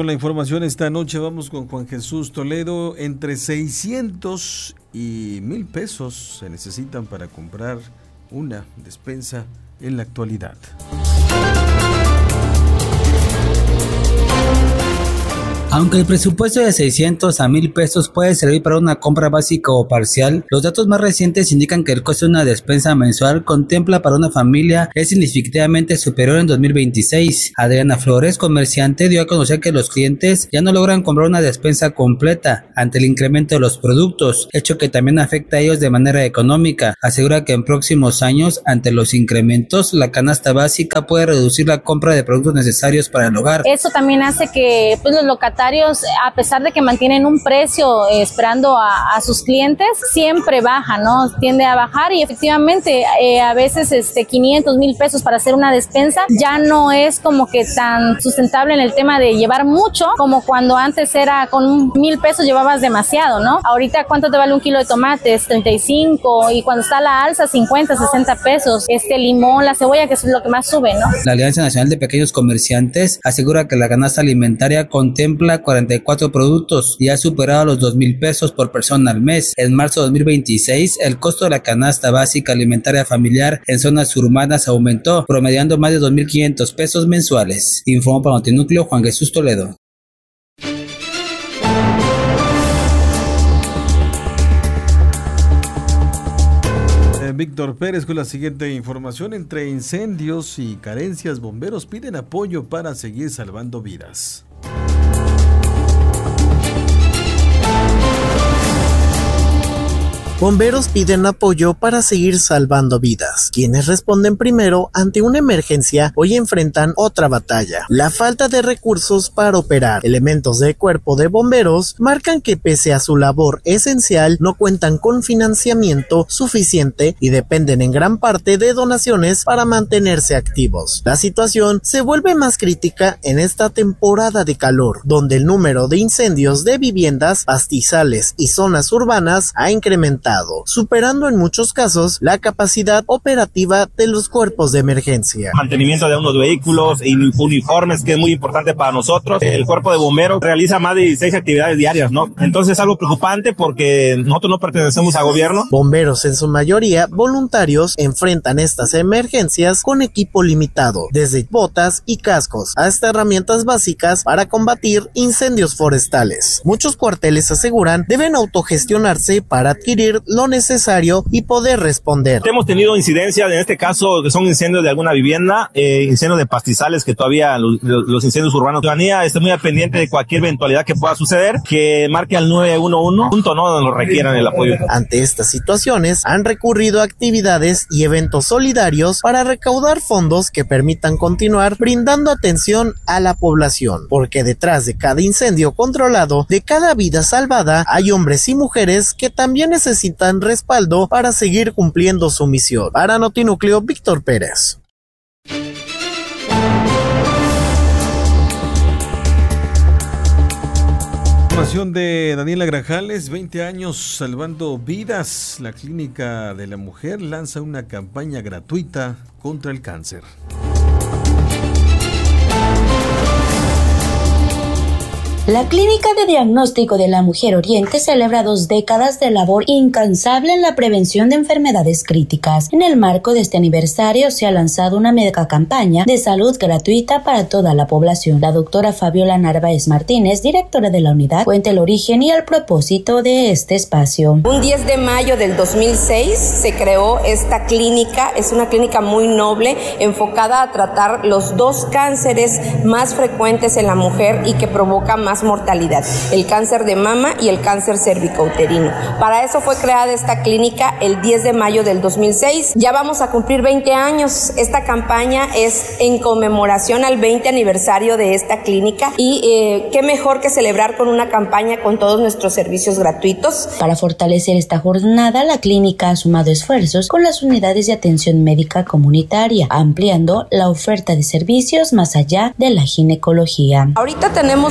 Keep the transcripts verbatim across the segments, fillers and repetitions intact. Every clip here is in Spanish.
con la información esta noche. Vamos con Juan Jesús Toledo. Entre seiscientos y mil pesos se necesitan para comprar una despensa en la actualidad. Aunque el presupuesto de seiscientos a mil pesos puede servir para una compra básica o parcial, los datos más recientes indican que el costo de una despensa mensual contempla para una familia es significativamente superior en dos mil veintiséis. Adriana Flores, comerciante, dio a conocer que los clientes ya no logran comprar una despensa completa ante el incremento de los productos, hecho que también afecta a ellos de manera económica. Asegura que en próximos años, ante los incrementos, la canasta básica puede reducir la compra de productos necesarios para el hogar. Eso también hace que pues, los locatarios, a pesar de que mantienen un precio eh, esperando a, a sus clientes, siempre baja, ¿no? Tiende a bajar y efectivamente eh, a veces este, quinientos mil pesos para hacer una despensa ya no es como que tan sustentable en el tema de llevar mucho como cuando antes era con mil pesos llevabas demasiado, ¿no? Ahorita, ¿cuánto te vale un kilo de tomates? treinta y cinco, y cuando está la alza, cincuenta, sesenta pesos. Este limón, la cebolla, que es lo que más sube, ¿no? La Alianza Nacional de Pequeños Comerciantes asegura que la canasta alimentaria contempla cuarenta y cuatro productos y ha superado los dos mil pesos por persona al mes. En marzo de dos mil veintiséis, el costo de la canasta básica alimentaria familiar en zonas urbanas aumentó, promediando más de dos mil quinientos pesos mensuales. Informó para Notinúcleo Juan Jesús Toledo. Víctor Pérez con la siguiente información. Entre incendios y carencias, bomberos piden apoyo para seguir salvando vidas. Bomberos piden apoyo para seguir salvando vidas. Quienes responden primero ante una emergencia hoy enfrentan otra batalla: la falta de recursos para operar. Elementos del cuerpo de bomberos marcan que pese a su labor esencial no cuentan con financiamiento suficiente y dependen en gran parte de donaciones para mantenerse activos. La situación se vuelve más crítica en esta temporada de calor, donde el número de incendios de viviendas, pastizales y zonas urbanas ha incrementado, superando en muchos casos la capacidad operativa de los cuerpos de emergencia. Mantenimiento de unos vehículos y uniformes, que es muy importante para nosotros. El cuerpo de bomberos realiza más de dieciséis actividades diarias, ¿no? Entonces es algo preocupante porque nosotros no pertenecemos a gobierno. Bomberos, en su mayoría voluntarios, enfrentan estas emergencias con equipo limitado, desde botas y cascos hasta herramientas básicas para combatir incendios forestales. Muchos cuarteles aseguran deben autogestionarse para adquirir lo necesario y poder responder. Hemos tenido incidencias, en este caso, que son incendios de alguna vivienda, eh, incendios de pastizales, que todavía los, los incendios urbanos. La ciudadanía está muy al pendiente de cualquier eventualidad que pueda suceder, que marque al nueve uno uno, punto no, donde nos requieran el apoyo. Ante estas situaciones, han recurrido a actividades y eventos solidarios para recaudar fondos que permitan continuar brindando atención a la población, porque detrás de cada incendio controlado, de cada vida salvada, hay hombres y mujeres que también necesitan respaldo para seguir cumpliendo su misión. Para Notinúcleo, Víctor Pérez. Información de Daniela Grajales, veinte años salvando vidas. La Clínica de la Mujer lanza una campaña gratuita contra el cáncer. La Clínica de Diagnóstico de la Mujer Oriente celebra dos décadas de labor incansable en la prevención de enfermedades críticas. En el marco de este aniversario se ha lanzado una mega campaña de salud gratuita para toda la población. La doctora Fabiola Narváez Martínez, directora de la unidad, cuenta el origen y el propósito de este espacio. Un diez de mayo del dos mil seis se creó esta clínica. Es una clínica muy noble, enfocada a tratar los dos cánceres más frecuentes en la mujer y que provocan más mortalidad: el cáncer de mama y el cáncer cervicouterino. Para eso fue creada esta clínica el diez de mayo del dos mil seis. Ya vamos a cumplir veinte años. Esta campaña es en conmemoración al veinte aniversario de esta clínica y eh, qué mejor que celebrar con una campaña con todos nuestros servicios gratuitos. Para fortalecer esta jornada, la clínica ha sumado esfuerzos con las unidades de atención médica comunitaria, ampliando la oferta de servicios más allá de la ginecología. Ahorita tenemos muchas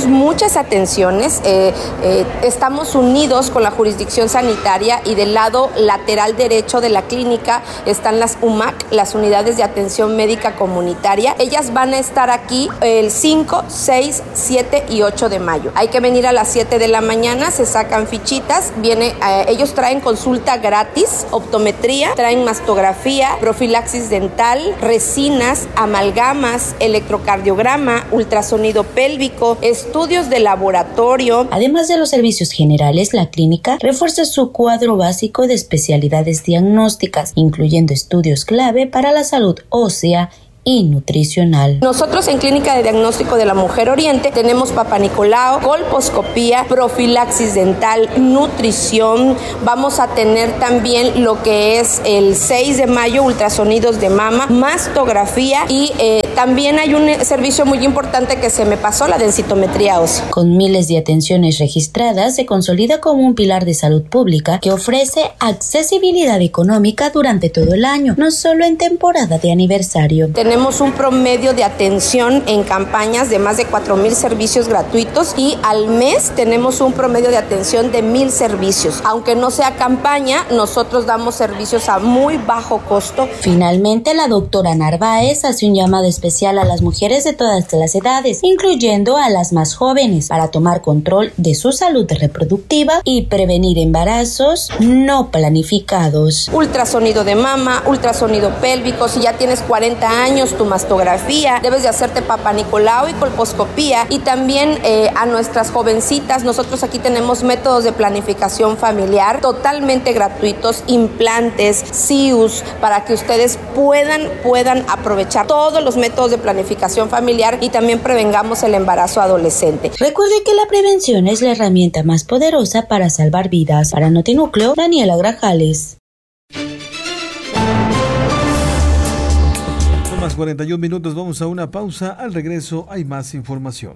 diferentes atenciones. Eh, eh, estamos unidos con la jurisdicción sanitaria y del lado lateral derecho de la clínica están las U M A C, las unidades de atención médica comunitaria. Ellas van a estar aquí el cinco, seis, siete y ocho de mayo. Hay que venir a las siete de la mañana, se sacan fichitas, viene, eh, ellos traen consulta gratis, optometría, traen mastografía, profilaxis dental, resinas, amalgamas, electrocardiograma, ultrasonido pélvico, estudios de laboratorio. Además de los servicios generales, la clínica refuerza su cuadro básico de especialidades diagnósticas, incluyendo estudios clave para la salud ósea y nutricional. Nosotros en Clínica de Diagnóstico de la Mujer Oriente tenemos Papa Nicolau, colposcopía, profilaxis dental, nutrición. Vamos a tener también lo que es el seis de mayo, ultrasonidos de mama, mastografía y eh, también hay un servicio muy importante que se me pasó, la densitometría ósea. Con miles de atenciones registradas, se consolida como un pilar de salud pública que ofrece accesibilidad económica durante todo el año, no solo en temporada de aniversario. Tenemos un promedio de atención en campañas de más de cuatro mil servicios gratuitos y al mes tenemos un promedio de atención de mil servicios. Aunque no sea campaña, nosotros damos servicios a muy bajo costo. Finalmente, la doctora Narváez hace un llamado especial a las mujeres de todas las edades, incluyendo a las más jóvenes, para tomar control de su salud reproductiva y prevenir embarazos no planificados. Ultrasonido de mama, ultrasonido pélvico, si ya tienes cuarenta años, tu mastografía, debes de hacerte Papa Nicolau y colposcopía y también eh, a nuestras jovencitas, nosotros aquí tenemos métodos de planificación familiar totalmente gratuitos, implantes, C I Us, para que ustedes puedan, puedan aprovechar todos los métodos de planificación familiar y también prevengamos el embarazo adolescente. Recuerde que la prevención es la herramienta más poderosa para salvar vidas. Para Notinúcleo, Daniela Grajales. Más cuarenta y un minutos, vamos a una pausa. Al regreso hay más información.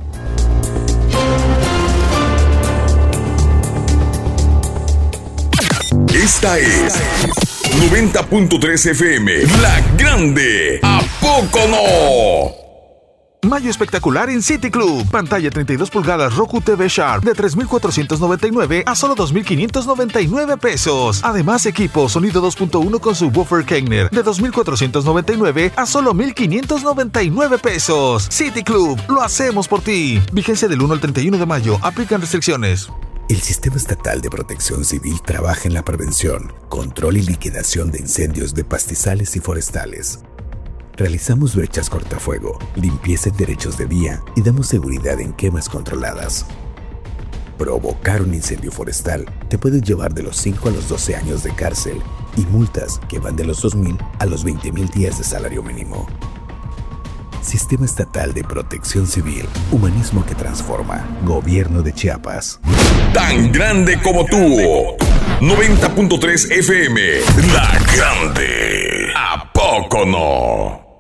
Esta es noventa punto tres F M, La Grande. ¿A poco no? Mayo espectacular en City Club. Pantalla treinta y dos pulgadas Roku T V Sharp de tres mil cuatrocientos noventa y nueve a solo dos mil quinientos noventa y nueve pesos. Además, equipo sonido dos punto uno con subwoofer Kegner de dos mil cuatrocientos noventa y nueve a solo mil quinientos noventa y nueve pesos. City Club, lo hacemos por ti. Vigencia del uno al treinta y uno de mayo. Aplican restricciones. El Sistema Estatal de Protección Civil trabaja en la prevención, control y liquidación de incendios de pastizales y forestales. Realizamos brechas cortafuego, limpieza en derechos de vía y damos seguridad en quemas controladas. Provocar un incendio forestal te puede llevar de los cinco a los doce años de cárcel y multas que van de los dos mil a los veinte mil días de salario mínimo. Sistema Estatal de Protección Civil, humanismo que transforma. Gobierno de Chiapas. Tan grande como tú. noventa punto tres F M, La Grande. ¿A poco no?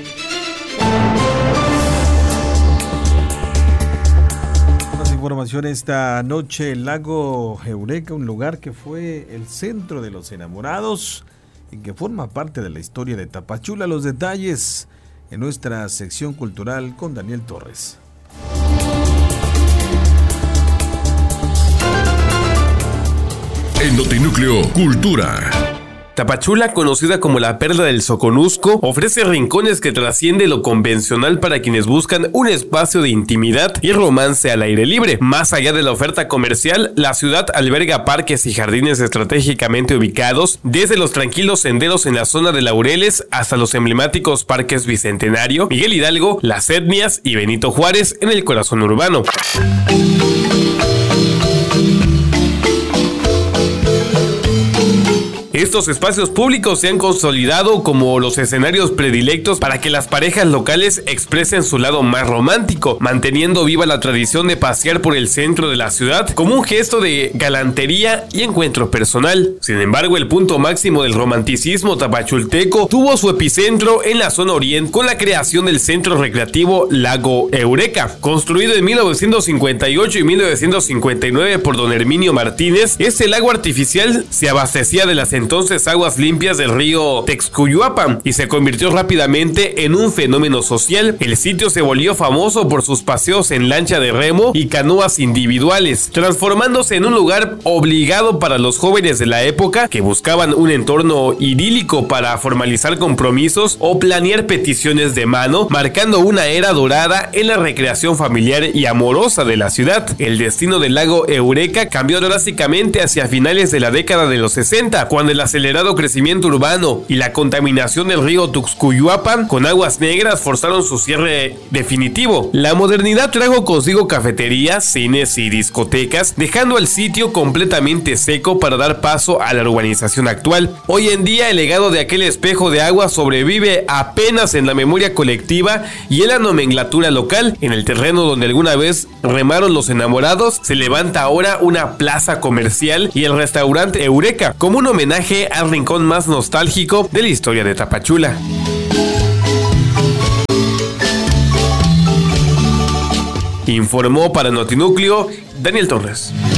Información esta noche, el lago Eureka, un lugar que fue el centro de los enamorados y que forma parte de la historia de Tapachula. Los detalles en nuestra sección cultural con Daniel Torres. En Notinúcleo, Cultura. Tapachula, conocida como la perla del Soconusco, ofrece rincones que trasciende lo convencional para quienes buscan un espacio de intimidad y romance al aire libre. Más allá de la oferta comercial, la ciudad alberga parques y jardines estratégicamente ubicados, desde los tranquilos senderos en la zona de Laureles hasta los emblemáticos parques Bicentenario, Miguel Hidalgo, Las Etnias y Benito Juárez en el corazón urbano. Estos espacios públicos se han consolidado como los escenarios predilectos para que las parejas locales expresen su lado más romántico, manteniendo viva la tradición de pasear por el centro de la ciudad como un gesto de galantería y encuentro personal. Sin embargo, el punto máximo del romanticismo tapachulteco tuvo su epicentro en la zona oriente con la creación del centro recreativo Lago Eureka. Construido en mil novecientos cincuenta y ocho y mil novecientos cincuenta y nueve por don Herminio Martínez, este lago artificial se abastecía de las entidades entonces aguas limpias del río Texcuyuapan y se convirtió rápidamente en un fenómeno social. El sitio se volvió famoso por sus paseos en lancha de remo y canoas individuales, transformándose en un lugar obligado para los jóvenes de la época que buscaban un entorno idílico para formalizar compromisos o planear peticiones de mano, marcando una era dorada en la recreación familiar y amorosa de la ciudad. El destino del lago Eureka cambió drásticamente hacia finales de la década de los sesenta, cuando el acelerado crecimiento urbano y la contaminación del río Tuxcuyuapan con aguas negras forzaron su cierre definitivo. La modernidad trajo consigo cafeterías, cines y discotecas, dejando el sitio completamente seco para dar paso a la urbanización actual. Hoy en día el legado de aquel espejo de agua sobrevive apenas en la memoria colectiva y en la nomenclatura local. En el terreno donde alguna vez remaron los enamorados se levanta ahora una plaza comercial y el restaurante Eureka como un homenaje al rincón más nostálgico de la historia de Tapachula. Informó para Notinúcleo Daniel Torres.